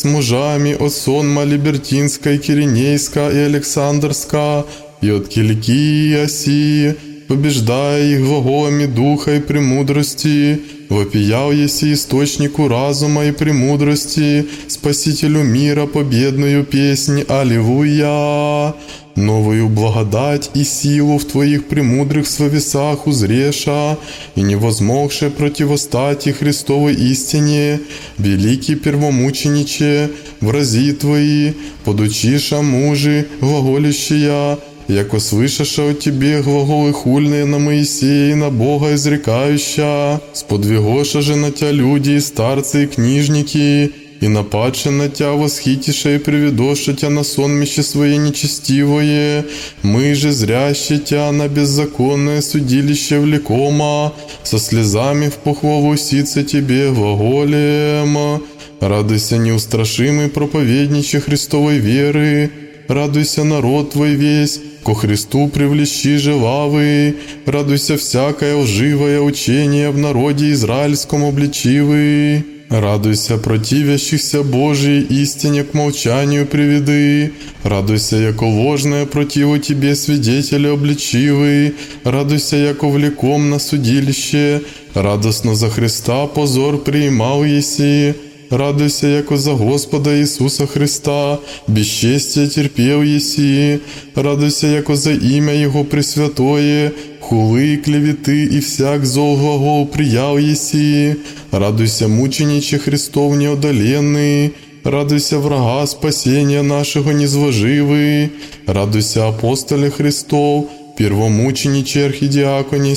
с мужами от сонма Либертинска, Киринейска и Александрска, и от Киликии и Осии, побеждая их глаголами духа и премудрости, вопиял еси источнику разума и премудрости, Спасителю мира победную песнь «Аллилуйя». Новую благодать и силу в Твоих премудрых словесах узреша, и невозмогше противостать и Христовой истине, великий первомучениче, врази Твои, подучиша мужи, глаголющия, яко слышаша от Тебе глаголы хульные на Моисея и на Бога изрекающа, сподвигоша же на Тя люди и старцы и книжники, и нападше на Тя восхитиша и приведоша Тя на сонмище Свое нечестивое, мы же зряще Тя на беззаконное судилище влекома, со слезами в похвалу сице Тебе глаголем. Радуйся, неустрашимый проповедниче Христовой веры, радуйся, народ Твой весь, ко Христу привлечи же лавы, радуйся, всякое лживое учение в народе израильском обличивы. Радуйся, противящихся Божией истине к молчанию приведы. Радуйся, яко ложное противу Тебе свидетели обличивы. Радуйся, яко влеком на судилище. Радостно за Христа позор приимал еси. Радуйся, яко за Господа Иисуса Христа бесчестие терпел еси. Радуйся, яко за имя Его Пресвятое хулы, клеветы и всяк зол глагол приял еси. Радуйся, мучениче Христов неодоленный. Радуйся, врага спасения нашего низвоживый. Радуйся, апостоле Христов, первомучениче архидиаконе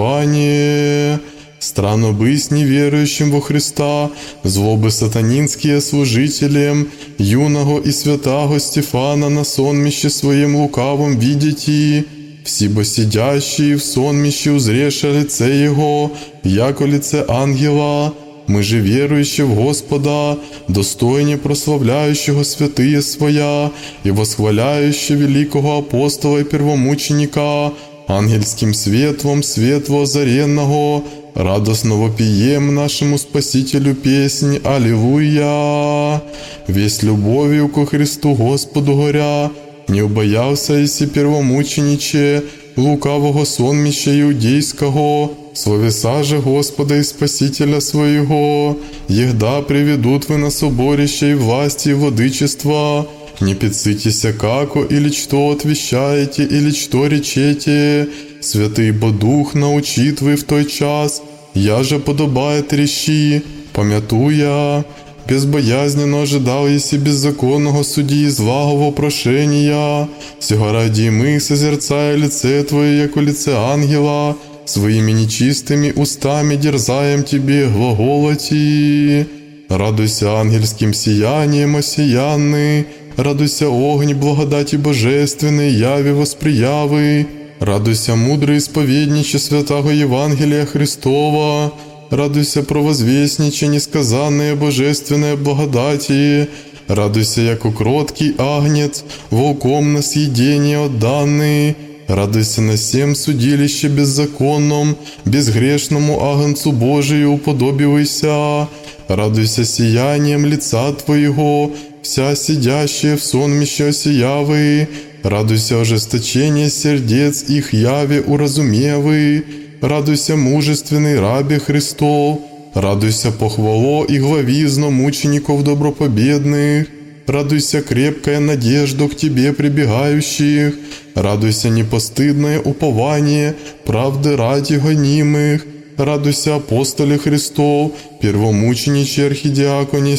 Стефане. Странно быть неверующим во Христа, злобы сатанинские служителям, юного и святаго Стефана на сонмище своем лукавом видите, всибо сидящие в сонмище узреша лице Его, яко лице ангела. Мы же верующие в Господа, достойне прославляющего святые Своя и восхваляющие великого апостола и первомученика, ангельским светлом светло озаренного, радостно вопием нашему Спасителю песнь «Аллилуйя». Весь любовью ко Христу Господу горя, не убоялся еси первомучениче лукавого сонмища иудейского, словеса же Господа и Спасителя Своего, егда приведут вы на соборище и власти и владычества. Не підситеся како, или что отвещаете, или что речете, святый бо Дух научит вы в той час, я же подобает речи, помятуя, безбоязненно ожидал еси беззаконного судьи злагого прошения, сего ради мы, созерцая лице Твое, яко лице ангела, своими нечистыми устами дерзаем Тебе глаголати. Радуйся ангельским сиянием осиянный, радуйся огонь благодати божественной, яви восприявы, радуйся мудрый исповедниче святого Евангелия Христова, радуйся провозвестниче несказанные божественные благодати, радуйся, яко кроткий агнец, волком на съедение отданный, радуйся на всем судилище беззаконном, безгрешному агнцу Божию уподобивайся, радуйся сиянием лица Твоего, вся сидящая в сонмище осиявы, радуйся ожесточение сердец их яве уразумевы, радуйся мужественный рабе Христов, радуйся похвало и главизно мучеников добропобедных, радуйся крепкая надежда к Тебе прибегающих, радуйся непостыдное упование правды ради гонимых, радуйся апостоле Христов, первомучениче архидиаконе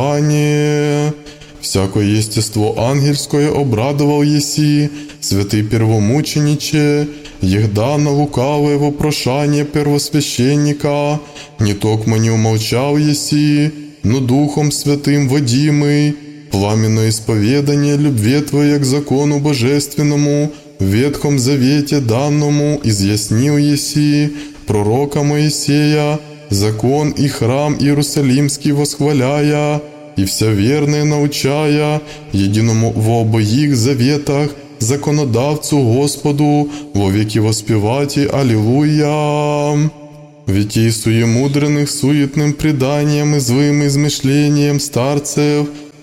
Стефане. Всякое естество ангельское обрадовал еси, святый первомучениче, егда на лукавое вопрошание первосвященника, не токмо не умолчал еси, но Духом Святым водимый, пламенное исповедание любви Твоей к закону божественному, в Ветхом Завете данному изъяснил еси, пророка Моисея, закон и храм Иерусалимский восхваляя, и вся верная научая, единому в обоих заветах, законодавцу Господу, во веки воспевати Аллилуйя. Витей суемудренных суетным преданием и злым измышлением старцев,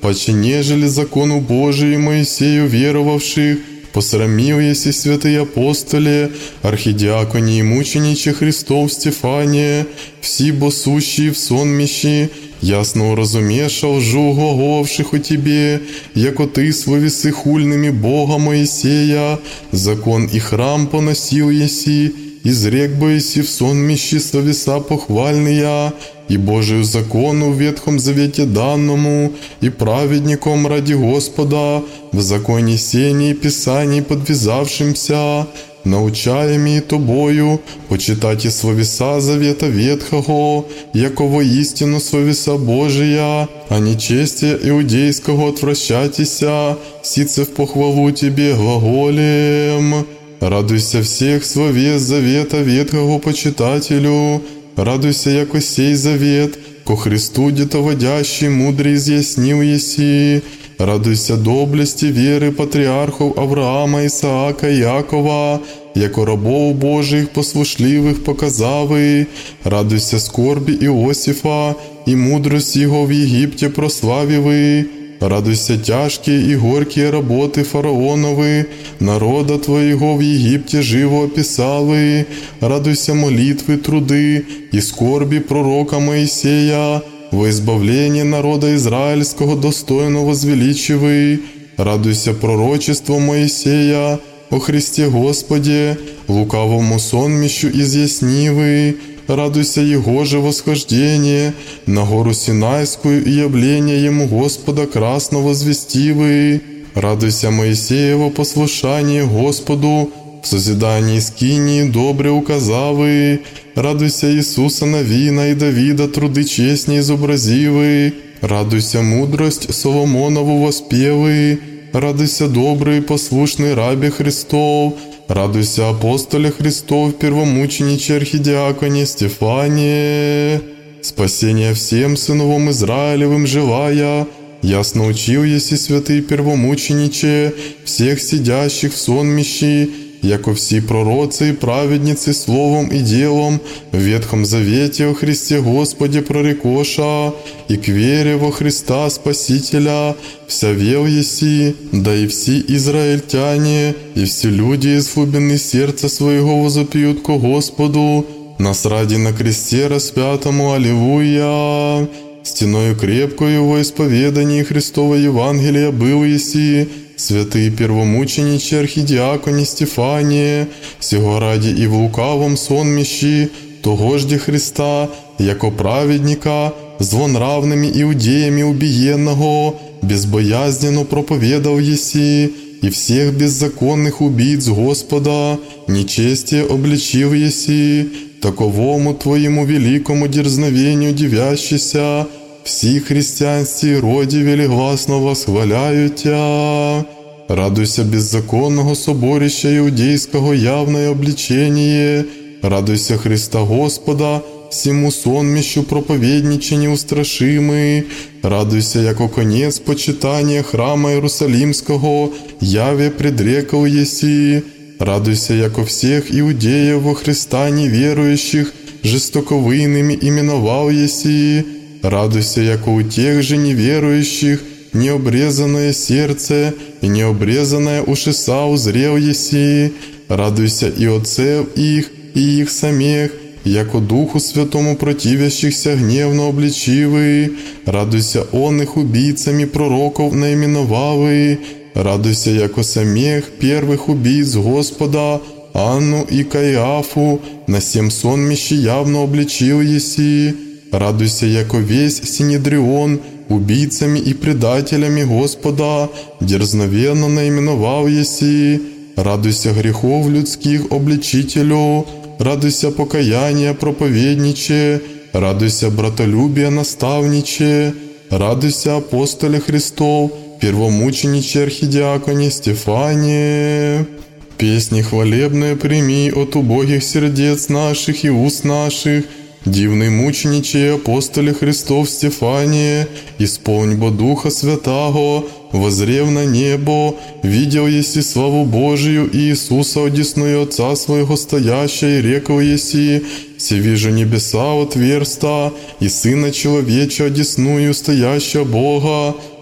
паче нежели закону Божию Моисею веровавших, посрамил еси святые апостоле, архидиаконе и мучениче Христов Стефане, всі босущие в сонмищі, ясно уразумеша лжу глаголавших о тебе, яко ты словесы хульными Бога Моисея, закон и храм поносил еси, изрек бы еси в сонмищи словеса похвальные, и Божию закону в Ветхом Завете данному, и праведником ради Господа, в законе сении Писаний подвязавшимся, научаеми тобою почитати словеса Завета Ветхого, яко воистину словеса Божия, а нечестия иудейского отвращайтеся, сице в похвалу тебе глаголем. Радуйся всех словес Завета Ветхого почитателю, радуйся, яко сей завет, ко Христу детоводящий мудрый изъяснил еси. Радуйся доблести веры патриархов Авраама, Исаака и Якова, яко рабов Божиих послушливых показавы. Радуйся скорби Иосифа и мудрость его в Египте прославивы. Радуйся тяжкие и горькие работы фараоновы, народа твоего в Египте живо описавы. Радуйся молитвы, труды и скорби пророка Моисея, во избавление народа израильского достойно возвеличивай. Радуйся пророчеству Моисея о Христе Господе, лукавому сонмищу изъяснивый. Радуйся Его же восхождение на гору Синайскую и явление Ему Господа красно возвестивый. Радуйся Моисеево послушание Господу, в созидании скинии добре указавы. Радуйся Иисуса Навина и Давида труды честней изобразивы. Радуйся мудрость Соломонову воспевы. Радуйся добрый и послушный рабе Христов. Радуйся апостоле Христов, первомучениче архидиаконе Стефане. Спасение всем сыновом Израилевым желая, ясно учил еси святый первомучениче всех сидящих в сонмищи, яко все пророцы и праведницы словом и делом в Ветхом Завете о Христе Господе прорекоша, и к вере во Христа Спасителя вся вел еси, да и все израильтяне, и все люди из глубины сердца своего возопьют ко Господу, нас ради на кресте распятому, аллилуйя. Стеною крепкою во исповедании Христова Евангелия был еси, святый первомучениче архидиаконе Стефане, сего ради и в лукавом сонмищи того жди Христа, яко праведника, злонравными иудеями убиенного, безбоязненно проповедал еси, и всех беззаконных убийц Господа, нечестие обличил еси, таковому Твоему великому дерзновению дивящийся, все христианские роди велигласно восхваляют Тя. Радуйся беззаконного соборища иудейского явное обличение, радуйся Христа Господа, всему сонмищу проповедниче неустрашимый, радуйся, яко конец почитания храма Иерусалимского яве предрекал еси, радуйся, яко всех иудеев во Христа неверующих жестоковыйными именовал еси, радуйся, яко у тех же неверующих необрезанное сердце и необрезанное ушеса узрел еси, радуйся и отцев их, и их самих, яко Духу Святому противящихся гневно обличивый, радуйся он их убийцами пророков наименовавый, радуйся, яко самих первых убийц Господа, Анну и Каиафу, на сем сонмище явно обличил еси, радуйся, яко весь Синедрион убийцами и предателями Господа дерзновенно наименовал еси, радуйся грехов людских обличителю, радуйся покаяния проповедниче, радуйся братолюбия наставниче, радуйся апостоле Христов, первомучениче архидиаконе Стефане. Песни хвалебные прими от убогих сердец наших и уст наших, дивный мучениче и апостоле Христов Стефане, исполнь бо Духа Святаго, возрев на небо, видел еси славу Божию и Иисуса одесную Отца Своего стоящего, и рекал еси, се вижу небеса отверста, и Сына Человеча одесную стоящего Бога,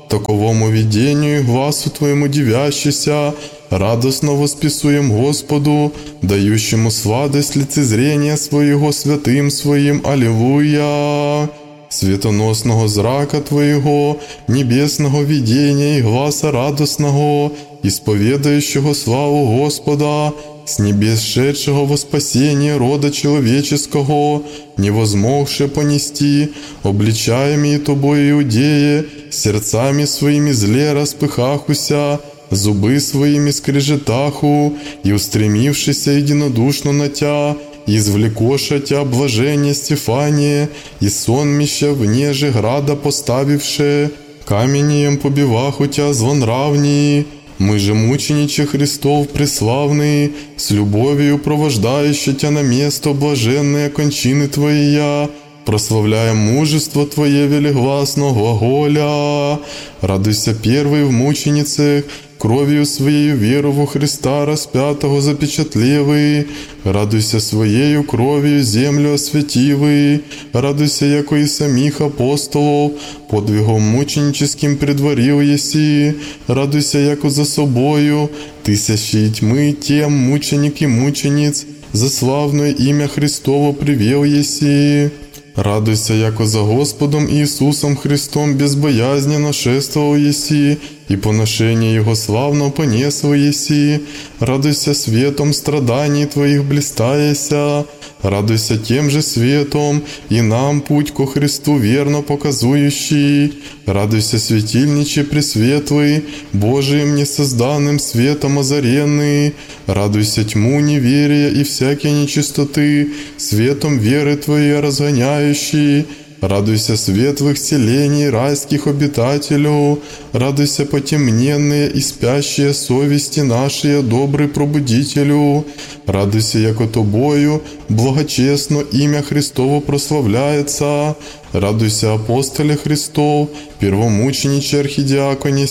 таковому видению и глазу Твоему дивящийся, радостно восписуем Господу, дающему сладость лицезрения Своего святым Своим. Аллилуйя! Светоносного зрака Твоего, небесного видения и гласа радостного, исповедающего славу Господа, с небес шедшего во спасение рода человеческого, невозмогше понести, обличаемые Тобой Иудеи, сердцами своими зле распыхахуся, зубы своими скрежетаху, и устремившися единодушно на Тя, извлекоша Тя блажение Стефания, и сонмища вне града поставивше, каменем побиваху Тя злонравнии. Мы же мучениче Христов преславный, с любовью провождающий Тя на место блаженные кончины Твоя, прославляя мужество Твое велигласно глаголя. Радуйся первый в мученицах, кровью Своею веру во Христа распятого запечатлевый. Радуйся Своею кровью землю осветивый. Радуйся, яко и самих апостолов подвигом мученическим предварил еси. Радуйся, яко за собою тысячи тьмы тем мученик и мучениц за славное имя Христово привел еси. Радуйся, яко за Господом Иисусом Христом безбоязненно шествовал еси, и поношение Его славно понесл еси. Радуйся светом страданий Твоих блистаяся. Радуйся тем же светом, и нам путь ко Христу верно показующий. Радуйся, светильниче пресветлый, Божиим несозданным светом озаренный. Радуйся тьму неверия и всякие нечистоты, светом веры Твоей разгоняющий. Радуйся светлых селений райских обитателю, радуйся потемненные и спящие совести наши, добрый пробудителю. Радуйся, яко Тобою благочестно имя Христово прославляется. Радуйся, апостоле Христов, первомучениче архидиаконе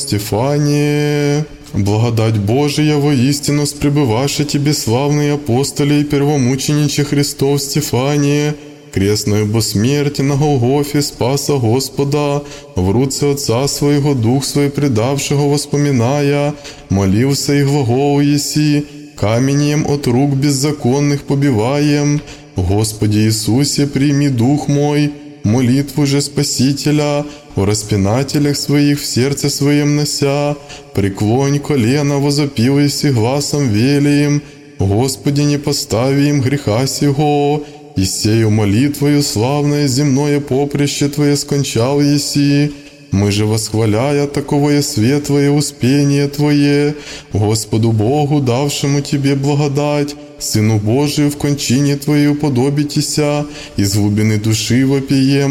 Стефане. Благодать Божия воистину спребываше Тебе, славные апостоли и первомучениче Христов Стефане, крестную бессмерти на Голгофе спаса Господа, в руце Отца Своего Дух Свой предавшего воспоминая, молился и глагол еси, каменем от рук беззаконных побиваем. Господи Иисусе, прими дух мой, молитву же Спасителя, о распинателях своих в сердце своем нося, преклонь колено, возопил еси гласом велием, Господи, не постави им греха сего, и сею молитвою славное земное поприще Твое скончал еси. Мы же, восхваляя таковое светлое успение Твое, Господу Богу, давшему Тебе благодать, Сыну Божию в кончине Твоей уподобитеся, из глубины души вопием.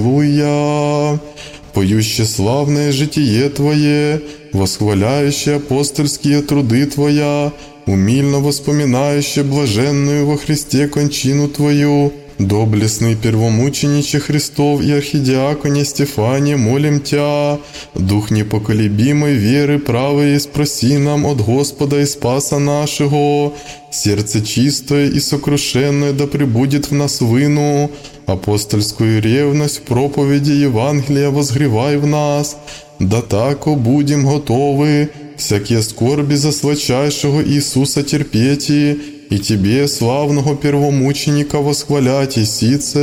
Аллилуйя! Поющее славное житие Твое, восхваляющее апостольские труды Твоя, умильно воспоминающее блаженную во Христе кончину Твою, доблестный первомучениче Христов и архидиаконе Стефане, молим Тя, дух непоколебимой веры правой спроси нам от Господа и Спаса нашего, сердце чистое и сокрушенное да пребудет в нас выну, апостольскую ревность в проповеди Евангелия возгревай в нас, да тако будем готовы всякие скорби за сладчайшего Иисуса терпети, и Тебе, славного первомученика, восхвалять и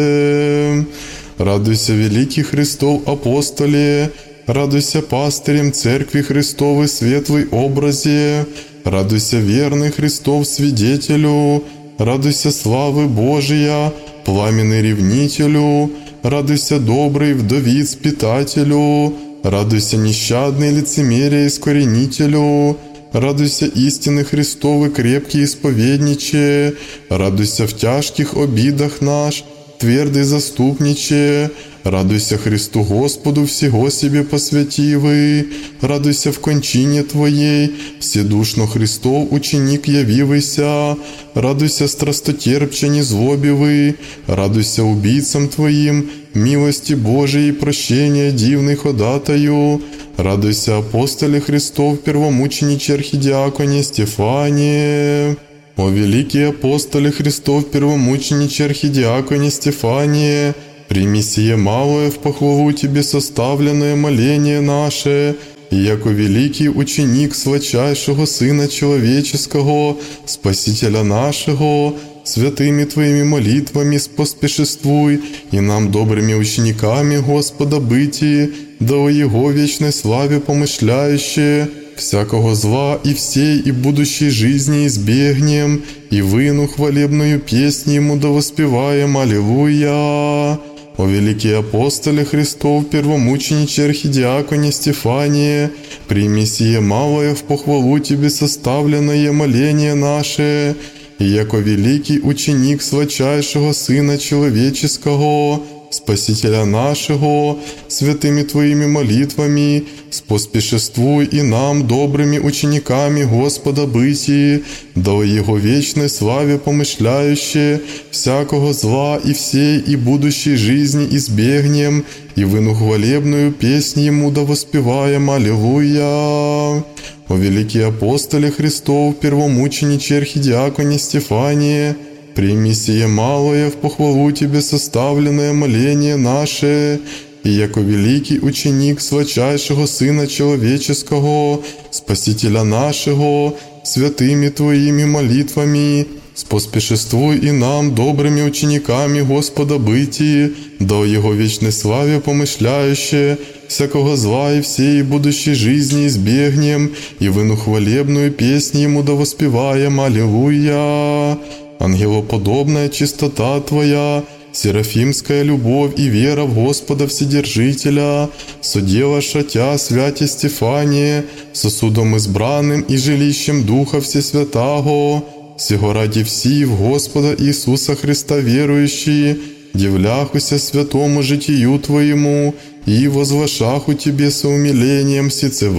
сице. Радуйся, великий Христов апостоле, радуйся пастырем Церкви Христовой светлой образе, радуйся верный Христов свидетелю, радуйся славы Божия, пламенный ревнителю, радуйся добрый вдовиц питателю, радуйся нещадный лицемерие искоренителю, радуйся истины Христовы крепкий исповедниче, радуйся в тяжких обидах наш, твердый заступниче, радуйся Христу Господу всего себе посвятивый, радуйся в кончине Твоей, вседушно Христов ученик явивайся, радуйся страстотерпче незлобивый, радуйся убийцам Твоим, милости Божией и прощения дивный ходатаю, радуйся апостоле Христов первомучениче архидиаконе Стефане. О великий апостоле Христов первомучениче архидиаконе Стефане, Прими сие малое в похвалу Тебе составленное моление наше, и яко великий ученик сладчайшего Сына Человеческого, Спасителя нашего, святыми Твоими молитвами споспешествуй, и нам добрыми учениками Господа быти, да о Его вечной славе помышляющие, всякого зла и всей и будущей жизни избегнем, и выну хвалебную песнь Ему да воспеваем. Аллилуйя! О великий апостоле Христов, первомучениче архидиаконе Стефание, прими сие малое в похвалу Тебе составленное моление наше, и яко великий ученик сладчайшего Сына Человеческого, Спасителя нашего, святыми Твоими молитвами, споспешествуй и нам, добрыми учениками Господа быти, да о Его вечной славе помышляющие, всякого зла и всей и будущей жизни избегнем, и выну хвалебную песнь Ему да воспеваем. Аллилуйя! О великий апостоле Христов, первомучениче архидиаконе Стефание, прими сие малое в похвалу Тебе составленное моление наше, и яко великий ученик сладчайшего Сына Человеческого, Спасителя нашего, святыми Твоими молитвами, споспешествуй и нам, добрыми учениками Господа быти, да о Его вечной славе помышляющие, всякого зла и всей будущей жизни избегнем, и выну хвалебную песнь Ему да воспеваем. Аллилуйя! Ангелоподобная чистота Твоя, серафимская любовь и вера в Господа Вседержителя, соделаша Тя, святе Стефание, сосудом избранным и жилищем Духа Всесвятаго, сего ради все в Господа Иисуса Христа верующие, являхуся святому житию Твоему и возвышаху Тебе со умилением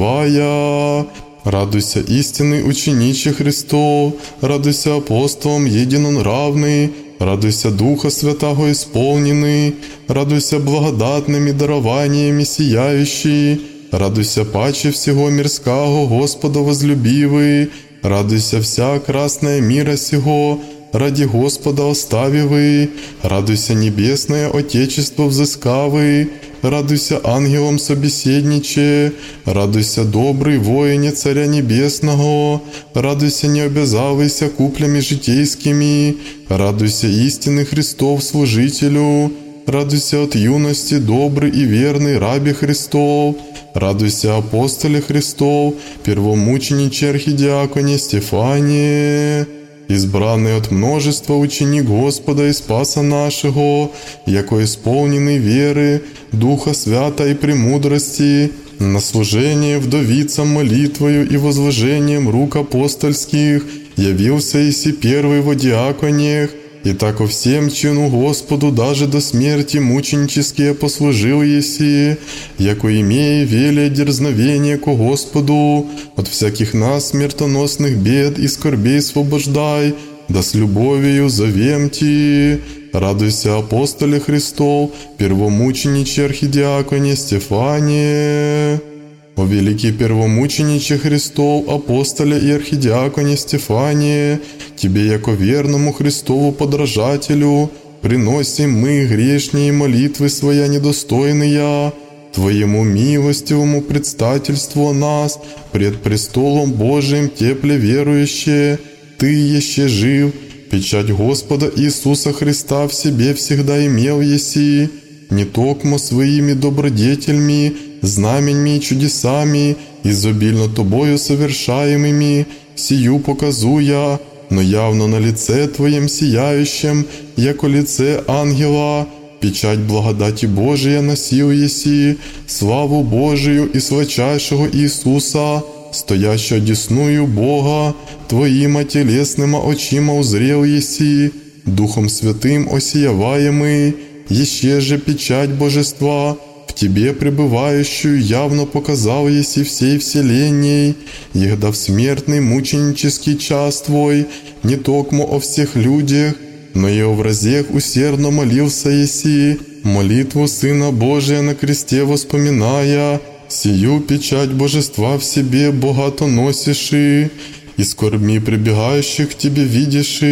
сицевая. Радуйся, истинный учениче Христов, радуйся апостолам единонравный, радуйся Духа Святаго исполненный, радуйся благодатными дарованиями сияющий, радуйся паче всего мирского Господа возлюбивый, радуйся вся красная мира сего, ради Господа оставивый, радуйся небесное Отечество взыскавый, радуйся ангелом собеседниче, радуйся добрый воине Царя Небесного, радуйся не обязавайся куплями житейскими, радуйся истинный Христов служителю, радуйся от юности добрый и верный рабе Христов, радуйся апостоле Христов, первомучениче архидиаконе Стефание, избранный от множества ученик Господа и Спаса нашего, яко исполненный веры, Духа Свята и премудрости, на служение вдовицам молитвою и возложением рук апостольских, явился еси первый во диаконех, и тако всем чину Господу даже до смерти мученические послужил еси, яко имея велие дерзновение ко Господу, от всяких нас смертоносных бед и скорбей освобождай, да с любовью зовем Ти. Радуйся, апостоле Христов, первомучениче архидиаконе Стефание. О великий первомучениче Христов, апостоле и архидиаконе Стефание, Тебе, яко верному Христову подражателю, приносим мы, грешние, молитвы своя недостойные, Твоему милостивому предстательству о нас пред престолом Божиим тепле верующие, Ты еще жив, печать Господа Иисуса Христа в себе всегда имел еси, не токмо своими добродетельми, знаменьми и чудесами, изобильно Тобою совершаемыми, сию показуя, но явно на лице Твоем сияющем, яко лице ангела, печать благодати Божия носил еси, славу Божию и сладчайшего Иисуса, стоящего одесную Бога, Твоима телесными очима узрел еси, Духом Святым осияваемый, еще же печать Божества, в Тебе пребывающую явно показал еси всей вселенной, егда в смертный мученический час Твой, не токмо о всех людях, но и о вразех усердно молился еси, молитву Сына Божия на кресте воспоминая, сию печать Божества в себе богато носиши, и скорбми прибегающих к Тебе видиши,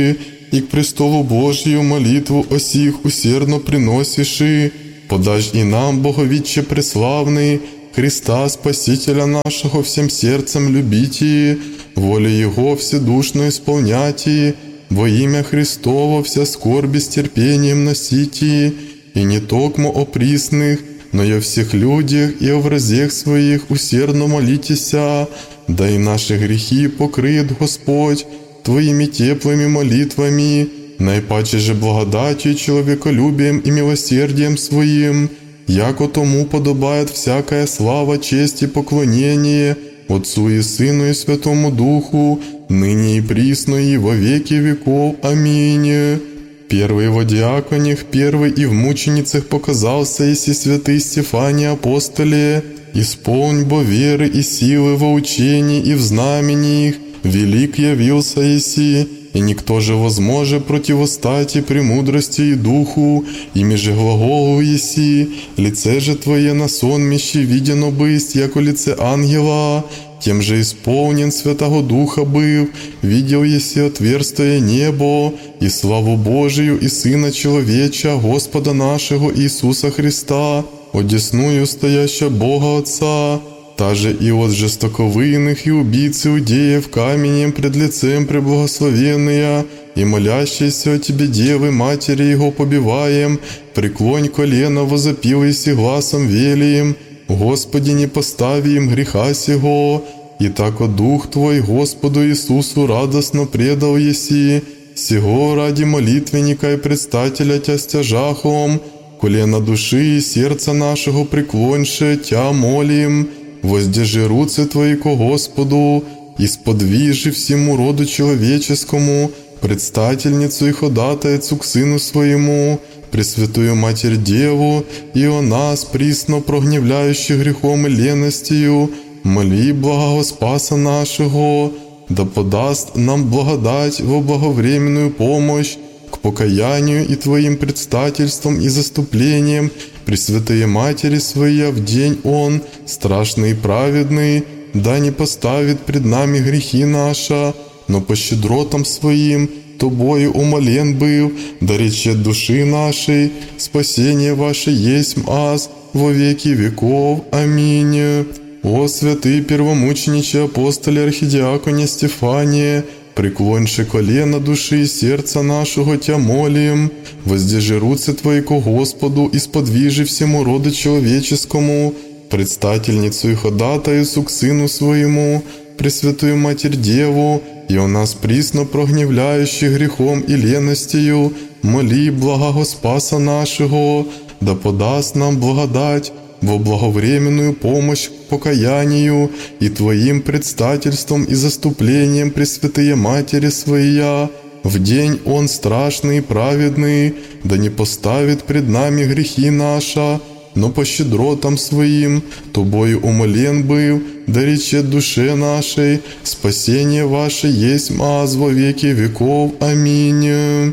и к престолу Божию молитву о сих усердно приносиши, подашь и нам, Боговиче преславный, Христа Спасителя нашего всем сердцем любите, волю Его вседушно исполняйте, во имя Христово вся скорби с терпением носите, и не токмо о присных, но и о всех людях и о вразех своих усердно молитеся, да и наши грехи покрыет Господь Твоими теплыми молитвами, наипаче же благодатью, человеколюбием и милосердием Своим, яко тому подобает всякая слава, честь и поклонение Отцу и Сыну и Святому Духу, ныне и присно и во веки веков. Аминь. Первый во диаконях, первый и в мученицах показался еси святый Стефаний апостоле, исполнь бо веры и силы во учении и в знамениях, велик явился еси, и никто же возможет противостать и премудрости и духу, ими же глаголу еси, лице же Твое на сонмище видено бысть, яко лице ангела, тем же исполнен Святого Духа был, видел еси отверстие небо, и славу Божию, и Сына Человеча, Господа нашего Иисуса Христа, одесную стояща Бога Отца, та же и от жестоковыйных и убийц иудеев каменем пред лицем преблагословенная, и молящиеся о Тебе, Девы, Матери Его побиваем, преклонь колено, возопил еси гласом велием, Господи, не постави им греха сего, и тако Дух Твой Господу Иисусу радостно предал еси, сего ради молитвенника и предстателя Тя стяжахом, колено души и сердца нашего преклоньше Тя молим, воздержи руцы Твои ко Господу, и сподвижи всему роду человеческому, предстательницу и ходатайцу к Сыну Своему, Пресвятую Матерь Деву, и о нас, присно прогневляющих грехом и леностью, моли благого Спаса нашего, да подаст нам благодать во благовременную помощь к покаянию и Твоим предстательством и заступлением Пресвятые Матери Своя в день Он, страшный и праведный, да не поставит пред нами грехи наши, но по щедротам Своим Тобою умолен был, да речет души нашей, спасение ваше есть аз во веки веков. Аминь. О святый первомучениче апостоле архидиаконе Стефане, преклоньше колено души и сердца нашего Тя молим, воздержи руцы Твои ко Господу и сподвижи всему роду человеческому, предстательницу и ходатайцу к Сыну Своему, Пресвятую Матерь Деву, и о нас присно прогневляющих грехом и леностью, моли благого Спаса нашего, да подаст нам благодать во благовременную помощь к покаянию и Твоим предстательством и заступлением Пресвятые Матери Своя, в день Он страшный и праведный, да не поставит пред нами грехи наши, но по щедротам Своим Тобою умолен был, да речет душе нашей, спасение ваше есть аз во веки веков. Аминь.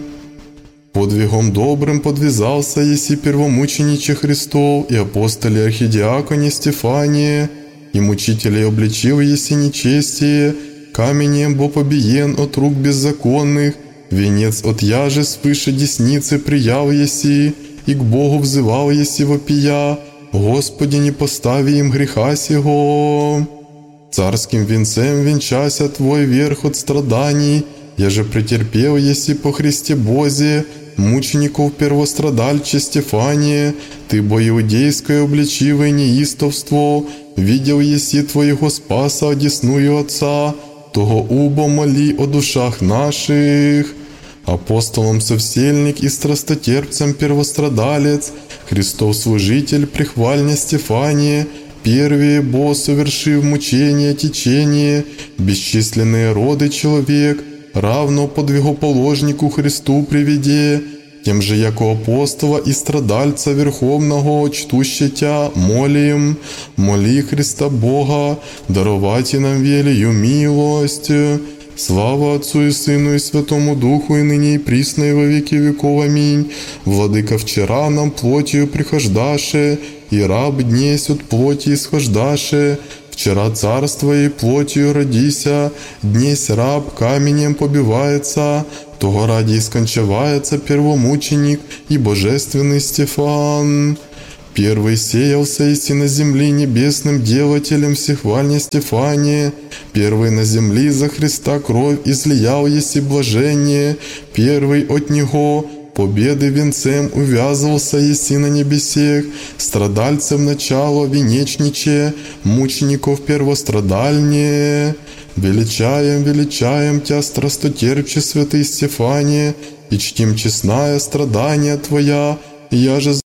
Подвигом добрым подвязался еси первомучениче Христов и апостоле архидиаконе Стефане, и мучителей обличил еси нечестие, каменем бо побиен от рук беззаконных, венец от яже свыше десницы приял еси, и к Богу взывал еси вопия, Господи, не постави им греха сего. Царским венцем венчася Твой верх от страданий, я же претерпел еси по Христе Бозе, мучеников первострадальче Стефания, Ты бо иудейское обличивое неистовство, видел еси Твоего Спаса одесную Отца, того убо моли о душах наших. Апостолом совсельник и страстотерпцем первострадалец, Христов служитель прихвальня Стефания, первые бо совершив мучения течение, бесчисленные роды человек, равно подвигоположнику Христу приведе, тем же яко апостола и страдальца верховного чтуще Тя молим, моли Христа Бога, даровайте нам велию милость. Слава Отцу и Сыну и Святому Духу, и ныне и присно и во веки веков. Аминь. Владыка вчера нам плотью прихождаше, и раб днесь от плоти исхождаше, Вчера царство и плотью родися, днесь раб каменем побивается, того ради и скончавается первомученик и божественный Стефан. Первый сеялся и на земли небесным делателем всехвальня Стефания. Первый на земли за Христа кровь излиял еси блажение. Первый от Него победы венцем увязывался еси на небесех. Страдальцем начало венечниче, мучеников первострадальнее. Величаем Тя, страстотерпче святый Стефане, и чтим честное страдание Твоя, я же